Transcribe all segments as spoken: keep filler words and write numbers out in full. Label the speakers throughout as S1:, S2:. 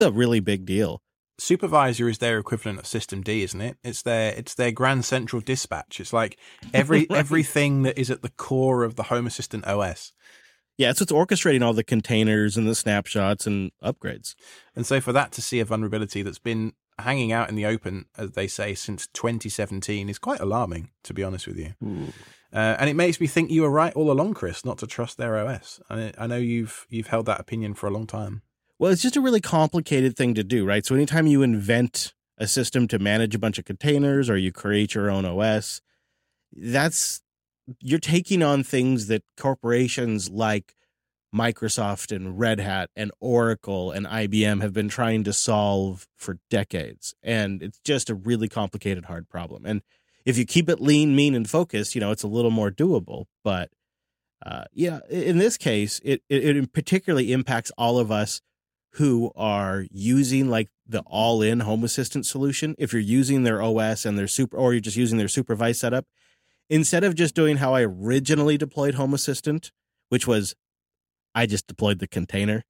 S1: a really big deal.
S2: Supervisor is their equivalent of System D, isn't it? It's their it's their Grand Central Dispatch. It's like every
S1: Right.
S2: everything that is at the core of the Home Assistant O S.
S1: Yeah, it's what's orchestrating all the containers and the snapshots and upgrades.
S2: And so for that to see a vulnerability that's been hanging out in the open, as they say, since twenty seventeen is quite alarming, to be honest with you. Uh, and it makes me think you were right all along, Chris, not to trust their O S. I, I know you've you've held that opinion for a long time.
S1: Well, it's just a really complicated thing to do, right? So anytime you invent a system to manage a bunch of containers or you create your own O S, that's you're taking on things that corporations like Microsoft and Red Hat and Oracle and I B M have been trying to solve for decades. And it's just a really complicated, hard problem. And if you keep it lean, mean, and focused, you know, it's a little more doable. But uh, yeah, in this case, it, it, it particularly impacts all of us who are using like the all-in Home Assistant solution. If you're using their O S and their super, or you're just using their supervised setup, instead of just doing how I originally deployed Home Assistant, which was I just deployed the container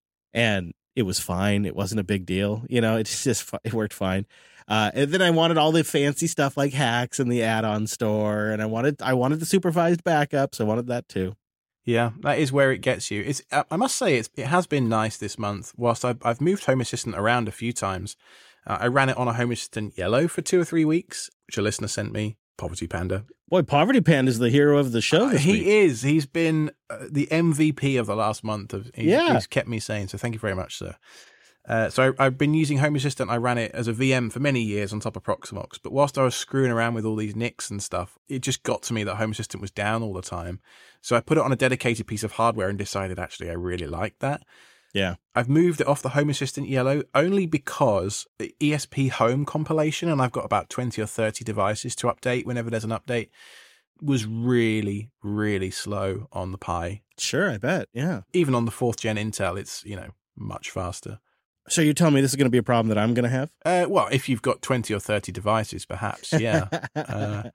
S1: and it was fine. It wasn't a big deal. You know, it's just, it worked fine. Uh, and then I wanted all the fancy stuff like hacks and the add-on store. And I wanted, I wanted the supervised backups. I wanted that too.
S2: Yeah, that is where it gets you. It's, I must say, it's, it has been nice this month. Whilst I've, I've moved Home Assistant around a few times, uh, I ran it on a Home Assistant Yellow for two or three weeks, which a listener sent me, Poverty Panda.
S1: Boy, Poverty Panda is the hero of the show this
S2: uh, he
S1: week.
S2: is. He's been uh, the M V P of the last month. Of he's,
S1: Yeah.
S2: he's kept me sane, so thank you very much, sir. Uh, so I, I've been using Home Assistant. I ran it as a V M for many years on top of Proximox. But whilst I was screwing around with all these N I Cs and stuff, it just got to me that Home Assistant was down all the time. So I put it on a dedicated piece of hardware and decided, actually, I really like that.
S1: Yeah.
S2: I've moved it off the Home Assistant Yellow only because the E S P Home compilation, and I've got about twenty or thirty devices to update whenever there's an update, was really, really slow on the Pi.
S1: Sure, I bet. Yeah.
S2: Even on the fourth gen Intel, it's, you know, much faster.
S1: So you're telling me this is going to be a problem that I'm going to have?
S2: Uh, well, if you've got twenty or thirty devices, perhaps, yeah. uh,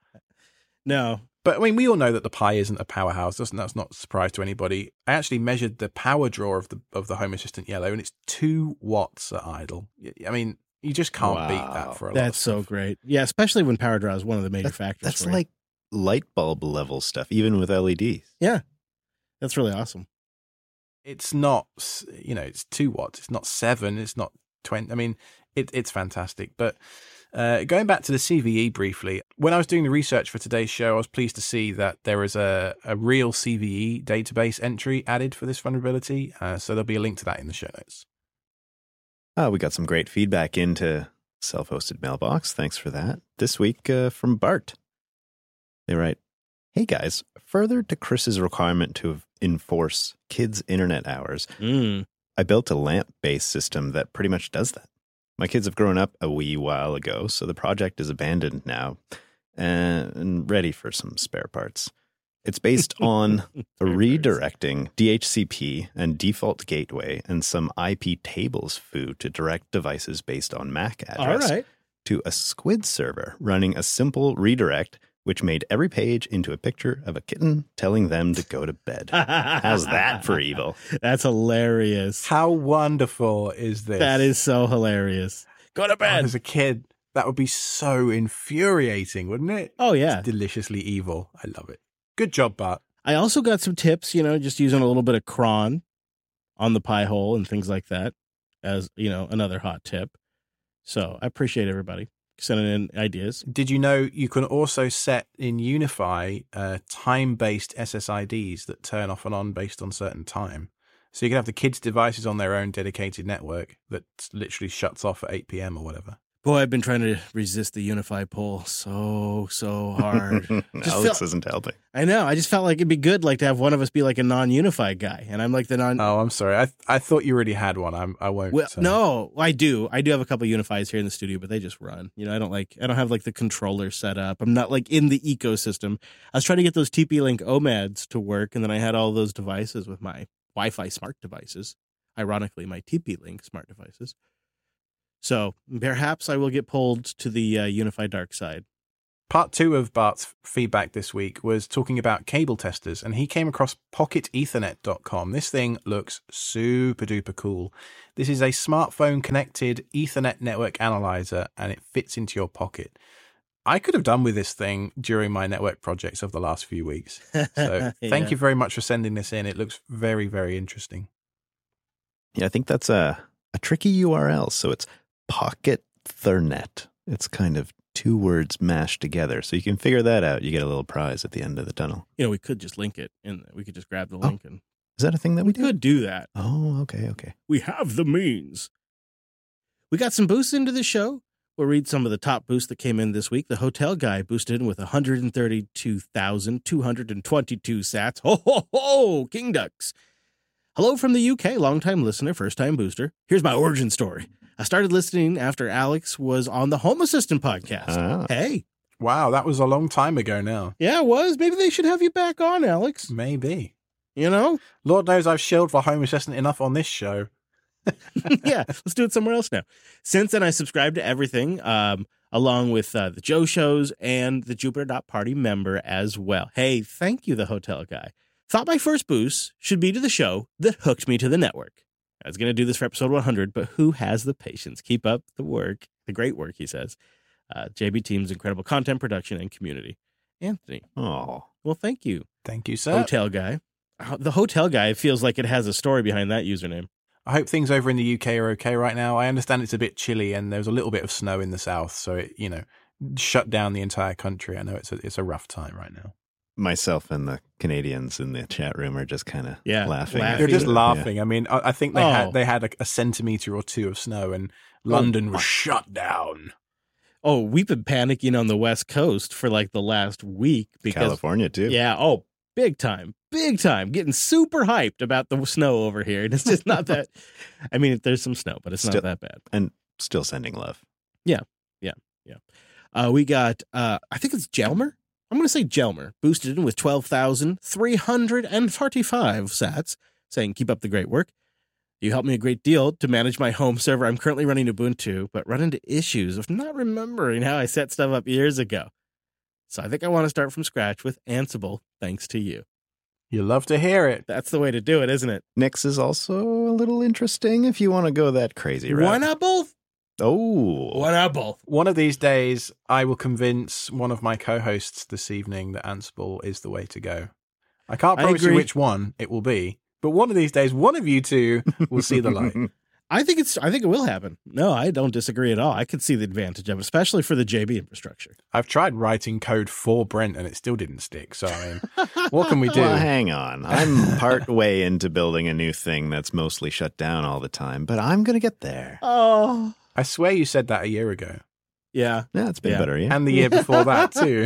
S1: no.
S2: But, I mean, we all know that the Pi isn't a powerhouse. Doesn't That's not a surprise to anybody. I actually measured the power draw of the of the Home Assistant Yellow, and it's two watts at idle. I mean, you just can't
S3: Wow.
S2: beat that for a lot
S1: That's
S2: of
S1: so
S2: stuff.
S1: great. Yeah, especially when power draw is one of the major
S3: That-
S1: factors.
S3: That's
S1: for you.
S3: like light bulb level stuff, even with L E Ds.
S1: Yeah. That's really awesome.
S2: It's not, you know, it's two watts. It's not seven. It's not twenty. I mean, it, it's fantastic. But uh, going back to the C V E briefly, when I was doing the research for today's show, I was pleased to see that there is a, a real C V E database entry added for this vulnerability. Uh, so there'll be a link to that in the show notes.
S3: Oh, we got some great feedback into self-hosted mailbox. Thanks for that. This week uh, from Bart. They write, "Hey guys, further to Chris's requirement to enforce kids' internet hours,
S1: Mm.
S3: I built a LAMP-based system that pretty much does that. My kids have grown up a wee while ago, so the project is abandoned now and ready for some spare parts. It's based on redirecting D H C P and default gateway and some I P tables foo to direct devices based on M A C
S1: All
S3: address
S1: right.
S3: to a squid server running a simple redirect which made every page into a picture of a kitten telling them to go to bed. How's that for evil?
S1: That's hilarious.
S2: How wonderful is this?
S1: That is so hilarious. Go to
S2: Oh,
S1: bed.
S2: as a kid, that would be so infuriating, wouldn't it?
S1: Oh, yeah.
S2: It's deliciously evil. I love it. Good job, Bart.
S1: I also got some tips, you know, just using a little bit of cron on the pie hole and things like that as, you know, another hot tip. So I appreciate everybody sending in ideas.
S2: Did you know you can also set in Unify uh, time-based S S I Ds that turn off and on based on certain time? So you can have the kids' devices on their own dedicated network that literally shuts off at eight p.m. or whatever.
S1: Boy, I've been trying to resist the Unify poll so, so hard. Just
S3: Alex
S1: feel-
S3: isn't helping.
S1: I know. I just felt like it'd be good, like, to have one of us be like a non-Unified guy. And I'm like the non...
S2: Oh, I'm sorry. I I thought you already had one. I'm, I won't.
S1: Well,
S2: uh,
S1: no, I do. I do have a couple Unifies here in the studio, but they just run. You know, I don't like, I don't have like the controller set up. I'm not like in the ecosystem. I was trying to get those T P Link O M A Ds to work, and then I had all those devices with my Wi-Fi smart devices. Ironically, my T P Link smart devices. So perhaps I will get pulled to the uh, Unified dark side.
S2: Part two of Bart's feedback this week was talking about cable testers, and he came across pocket ethernet dot com. This thing looks super duper cool. This is a smartphone connected Ethernet network analyzer, and it fits into your pocket. I could have done with this thing during my network projects of the last few weeks. So
S1: Yeah.
S2: thank you very much for sending this in. It looks very, very interesting.
S3: Yeah, I think that's a, a tricky U R L. So it's Pocket Ethernet. It's kind of two words mashed together. So you can figure that out. You get a little prize at the end of the tunnel.
S1: You know, we could just link it, and we could just grab the
S3: Oh,
S1: link, and
S3: Is that a thing that we,
S1: we
S3: do?
S1: could do that.
S3: Oh, okay, okay.
S1: We have the means. We got some boosts into the show. We'll read some of the top boosts that came in this week. The hotel guy boosted in with one hundred thirty-two thousand two hundred twenty-two sats. Ho, ho, ho, King Ducks. Hello from the U K, longtime listener, first-time booster. Here's my origin story. I started listening after Alex was on the Home Assistant podcast.
S3: Ah.
S1: Hey,
S2: Wow, that was a long time ago now.
S1: yeah, it was. Maybe they should have you back on, Alex.
S2: Maybe.
S1: You know?
S2: Lord knows I've shilled for Home Assistant enough on this show.
S1: Yeah, let's do it somewhere else now. Since then, I subscribed to everything, um, along with uh, the Joe shows and the Jupiter dot Party member as well. Hey, thank you, the hotel guy. Thought my first boost should be to the show that hooked me to the network. I was going to do this for episode one hundred, but who has the patience? Keep up the work, the great work, he says. Uh, J B Team's incredible content production and community. Anthony,
S3: Oh,
S1: well, thank you,
S2: Thank you, sir.
S1: hotel guy. Uh, The hotel guy feels like it has a story behind that username.
S2: I hope things over in the U K are okay right now. I understand it's a bit chilly and there's a little bit of snow in the south, so it, you know, shut down the entire country. I know it's a, it's a rough time right now.
S3: myself and the Canadians in the chat room are just kind of
S1: Yeah,
S3: laughing.
S1: laughing.
S2: They're just
S3: Yeah.
S2: laughing. I mean, I, I think they
S1: Oh.
S2: had they had a, a centimeter or two of snow, and London was shut down.
S1: Oh, we've been panicking on the West Coast for like the last week because
S3: California too.
S1: yeah, oh, big time, big time, getting super hyped about the snow over here, and it's just not that. I mean, there's some snow, but it's
S3: Still-
S1: not that bad.
S3: And still sending love.
S1: Uh, we got, uh, I think it's Jelmer. I'm going to say Jelmer, boosted in with twelve thousand three hundred forty-five sats, saying, keep up the great work. You helped me a great deal to manage my home server. I'm currently running Ubuntu, but run into issues of not remembering how I set stuff up years ago. So I think I want to start from scratch with Ansible, thanks to you.
S2: You love to hear it.
S1: That's the way to do it, isn't it?
S3: Nix is also a little interesting if you want to go that crazy route.
S1: Why not both?
S3: Oh,
S1: Why not both?
S2: One of these days, I will convince one of my co-hosts this evening that Ansible is the way to go. I can't
S1: I
S2: promise you
S1: agree.
S2: which one it will be, but one of these days, one of you two will see the light.
S1: I think it's. I think it will happen. No, I don't disagree at all. I could see the advantage of it, especially for the J B infrastructure.
S2: I've tried writing code for Brent and it still didn't stick. So, I mean, what can we do?
S3: Well, hang on. I'm part way into building a new thing that's mostly shut down all the time, but I'm going to get there.
S1: Oh,
S2: I swear you said that a year ago
S1: yeah.
S3: Yeah, it's been
S1: Yeah.
S3: better, yeah.
S2: and the year before that too.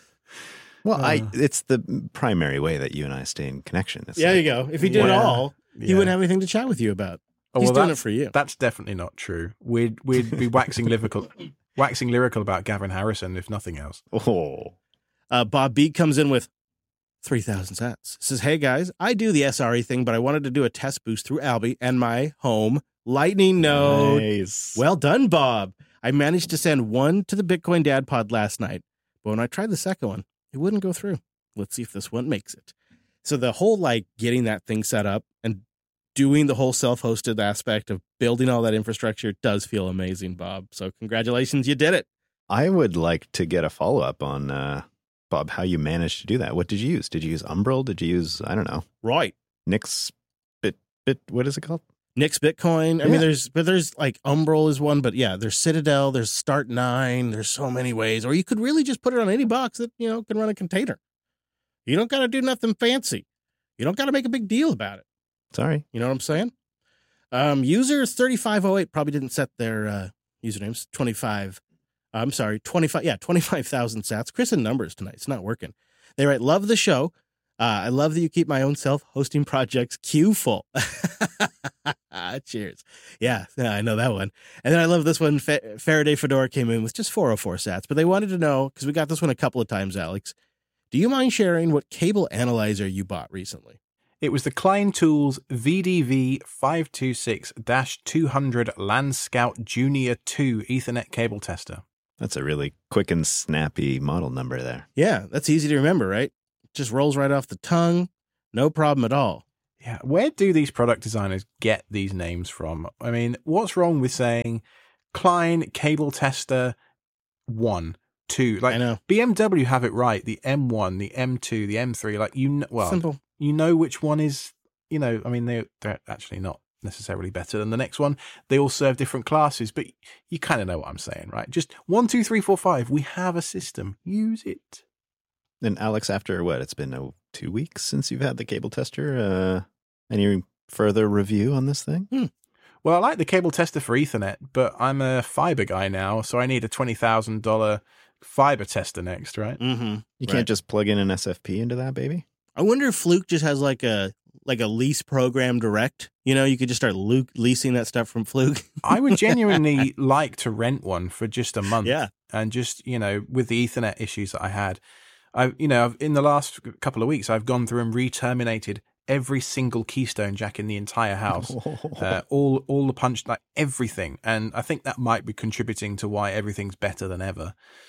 S3: Well, I
S2: Uh.
S3: it's the primary way that you and I stay in connection. It's
S1: There
S3: like,
S1: you go. If he did it
S2: Yeah.
S1: all, he
S2: Yeah.
S1: wouldn't have anything to chat with you about.
S2: Oh,
S1: He's
S2: well,
S1: doing it
S2: that's-
S1: for you.
S2: That's definitely not true. We'd we'd be waxing lyrical, waxing lyrical about Gavin Harrison if nothing else.
S3: Oh,
S1: Uh, Bob B comes in with three thousand sats. Says, hey guys, I do the S R E thing, but I wanted to do a test boost through Alby and my home Lightning node.
S3: nice.
S1: Well done, Bob. I managed to send one to the Bitcoin Dad Pod last night, but when I tried the second one, it wouldn't go through. Let's see if this one makes it. So the whole like getting that thing set up and doing the whole self-hosted aspect of building all that infrastructure does feel amazing, Bob. So congratulations, you did it.
S3: I would like to get a follow up on uh, Bob, how you managed to do that. What did you use? Did you use Umbrel? Did you use I don't know
S1: Right.
S3: Nix Bit Bit? What is it called?
S1: Nix Bitcoin. I
S3: Yeah.
S1: mean, there's but there's like Umbrel is one, but yeah, there's Citadel, there's Start Nine, there's so many ways. Or you could really just put it on any box that you know can run a container. You don't got to do nothing fancy. You don't got to make a big deal about it.
S3: Sorry.
S1: You know what I'm saying? Um, users thirty-five oh eight probably didn't set their uh, usernames. twenty-five. I'm sorry, twenty-five. Yeah, twenty-five thousand sats. Chris in numbers tonight. It's not working. They write, love the show. Uh, I love that you keep my own self-hosting projects queue full. Cheers. Yeah, yeah, I know that one. And then I love this one. Fa- Faraday Fedora came in with just four oh four sats, but they wanted to know, because we got this one a couple of times, Alex, do you mind sharing what cable analyzer you bought recently?
S2: It was the Klein Tools V D V five two six dash two hundred LAN Scout Junior two Ethernet cable tester.
S3: That's a really quick and snappy model number there.
S1: Yeah, that's easy to remember, right? Just rolls right off the tongue. No problem at all.
S2: Yeah, where do these product designers get these names from? I mean, what's wrong with saying Klein Cable Tester one, two? Like,
S1: I know.
S2: B M W have it right. The M one, the M two, the M three. Like, you know, well,
S1: Simple.
S2: you know which one is, you know, I mean, they, they're actually not necessarily better than the next one. They all serve different classes, but you kind of know what I'm saying, right? Just one, two, three, four, five. We have a system. Use it.
S3: And Alex, after what? It's been oh, two weeks since you've had the cable tester. Uh, any further review on this thing?
S2: Hmm. Well, I like the cable tester for Ethernet, but I'm a fiber guy now, so I need a twenty thousand dollars fiber tester next, right?
S1: Mm-hmm.
S3: You
S1: Right.
S3: can't just plug in an S F P into that, baby?
S1: I wonder if Fluke just has like a like a lease program direct. You know, you could just start Luke leasing that stuff from Fluke.
S2: I would genuinely like to rent one for just a month.
S1: Yeah.
S2: And just, you know, with the Ethernet issues that I had, I, you know, I've, in the last couple of weeks, I've gone through and re-terminated every single Keystone jack in the entire house, uh, all all the punch, like everything. And I think that might be contributing to why everything's better than ever.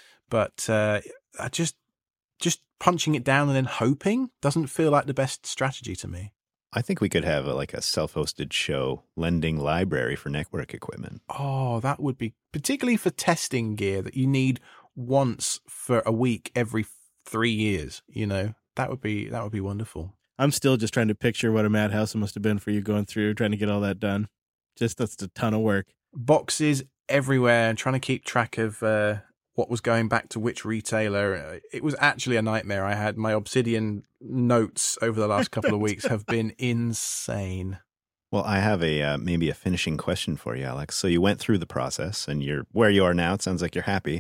S2: But uh, I just just punching it down and then hoping doesn't feel like the best strategy to me.
S3: I think we could have a, like a self-hosted show lending library for network equipment.
S2: Oh, that would be particularly for testing gear that you need once for a week every three years. You know, that would be that would be wonderful.
S1: I'm still just trying to picture what a madhouse it must have been for you going through trying to get all that done. Just that's a ton of work.
S2: Boxes everywhere and trying to keep track of uh, what was going back to which retailer. It was actually a nightmare. I had my Obsidian notes over the last couple of weeks have been insane.
S3: Well, I have a uh, maybe a finishing question for you, Alex. So you went through the process and you're where you are now. It sounds like you're happy.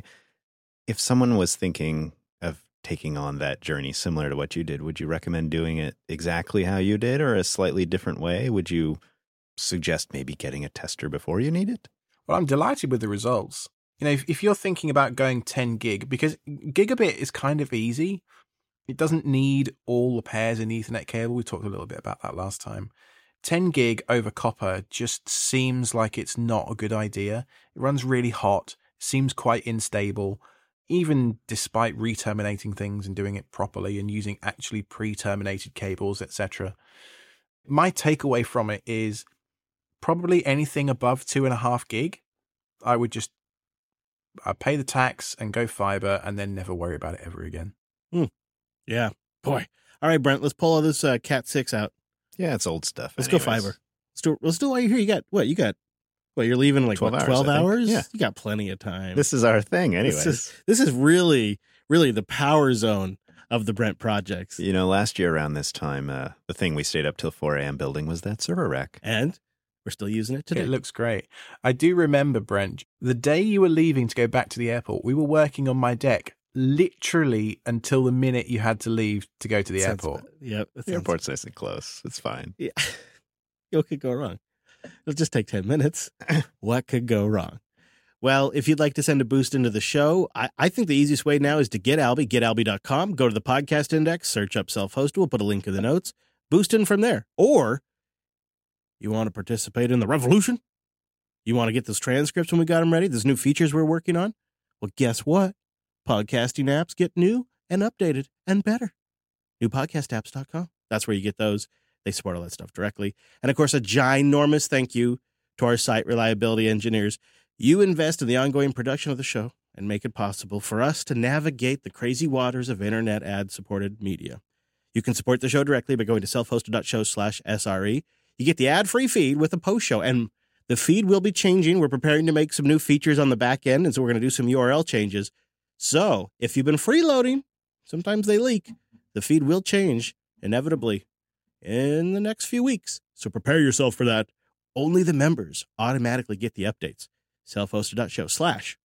S3: If someone was thinking of taking on that journey similar to what you did, would you recommend doing it exactly how you did or a slightly different way? Would you suggest maybe getting a tester before you need it?
S2: Well, I'm delighted with the results. You know, if, if you're thinking about going ten gig, because gigabit is kind of easy, it doesn't need all the pairs in the Ethernet cable. We talked a little bit about that last time. ten gig over copper just seems like it's not a good idea. It runs really hot, seems quite unstable, even despite re-terminating things and doing it properly and using actually pre-terminated cables, et cetera. My takeaway from it is probably anything above two and a half gig, I would just I'd pay the tax and go fiber and then never worry about it ever again.
S1: Hmm. Yeah. Boy. All right, Brent, let's pull all this uh, Cat six out.
S3: Yeah, it's old stuff.
S1: Let's
S3: anyways.
S1: go fiber. Let's do, let's do it while you're here. You got what? You got what? You're leaving in like
S3: twelve
S1: what,
S3: hours,
S1: twelve
S3: I think.
S1: hours?
S3: Yeah.
S1: You got plenty of time.
S3: This is our thing anyways.
S1: This is, this is really, really the power zone of the Brent projects.
S3: You know, last year around this time, uh, the thing we stayed up till four a.m. building was that server rack.
S1: And we're still using it today.
S2: It looks great. I do remember, Brent, the day you were leaving to go back to the airport, we were working on my deck literally until the minute you had to leave to go to the
S1: Sounds
S2: airport.
S1: bad. Yep.
S3: The airport's nice and close. It's fine.
S1: Yeah. What could go wrong? It'll just take ten minutes. What could go wrong? Well, if you'd like to send a boost into the show, I, I think the easiest way now is to get Alby, get alby dot com, go to the podcast index, search up self-hosted. We'll put a link in the notes. Boost in from there. Or you want to participate in the revolution? You want to get those transcripts when we got them ready? Those new features we're working on? Well, guess what? Podcasting apps get new and updated and better. new podcast apps dot com. That's where you get those. They support all that stuff directly. And of course, a ginormous thank you to our site reliability engineers. You invest in the ongoing production of the show and make it possible for us to navigate the crazy waters of internet ad-supported media. You can support the show directly by going to self-hosted dot show slash S R E. You get the ad-free feed with a post show, and the feed will be changing. We're preparing to make some new features on the back end, and so we're going to do some U R L changes. So if you've been freeloading, sometimes they leak. The feed will change inevitably in the next few weeks. So prepare yourself for that. Only the members automatically get the updates. self-hosted dot show slash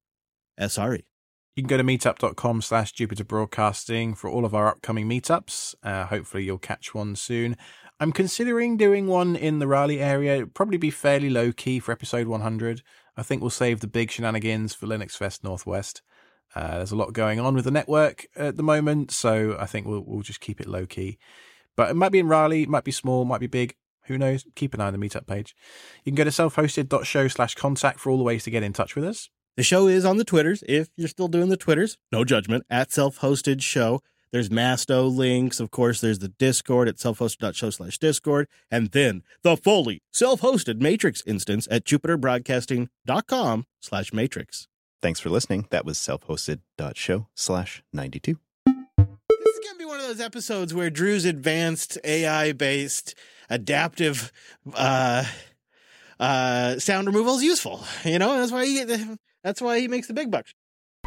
S1: S R E.
S2: You can go to meetup dot com slash Jupiter Broadcasting for all of our upcoming meetups. Uh, hopefully you'll catch one soon. I'm considering doing one in the Raleigh area. It'll probably be fairly low-key for episode one hundred. I think we'll save the big shenanigans for Linux Fest Northwest. Uh, there's a lot going on with the network at the moment, so I think we'll we'll just keep it low-key. But it might be in Raleigh, it might be small, might be big. Who knows? Keep an eye on the meetup page. You can go to self-hosted dot show slash contact for all the ways to get in touch with us.
S1: The show is on the Twitters, if you're still doing the Twitters. No judgment, at Self-Hosted Show. There's Masto links. Of course, there's the Discord at selfhosted.show slash Discord. And then the fully self-hosted Matrix instance at jupiterbroadcasting.com slash Matrix.
S3: Thanks for listening. That was self-hosted.show slash 92.
S1: This is going to be one of those episodes where Drew's advanced A I-based adaptive uh, uh, sound removal is useful. You know, that's why he, that's why he makes the big bucks.